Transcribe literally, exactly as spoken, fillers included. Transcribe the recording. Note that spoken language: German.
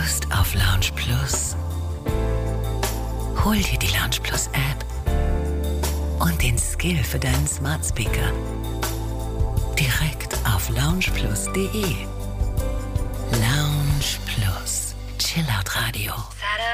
Lust auf Lounge Plus? Hol dir die Lounge Plus App und den Skill für deinen Smart Speaker direkt auf lounge plus punkt de. Lounge Plus. Chillout Radio.